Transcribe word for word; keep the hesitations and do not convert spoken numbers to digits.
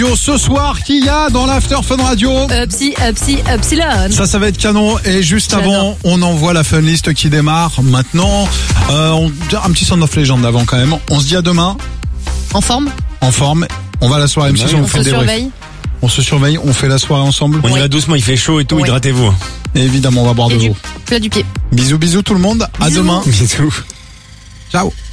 Ce soir, qu'il y a dans l'After Fun Radio Upsi, Upsi, Upsilon. Ça, ça va être canon. Et juste J'adore. avant, on envoie la fun list qui démarre maintenant. Euh, on, un petit Sound of Legend avant quand même. On se dit à demain, En forme. en forme. On va à la soirée M six, on, On fait se le débrief. surveille. On se surveille, on fait la soirée ensemble. On y Ouais. va doucement, il fait chaud et tout, Ouais. hydratez-vous. Et évidemment, on va boire de Et du l'eau. plat du pied. Bisous, bisous tout le monde. À Bisous. demain. Bisous. Ciao.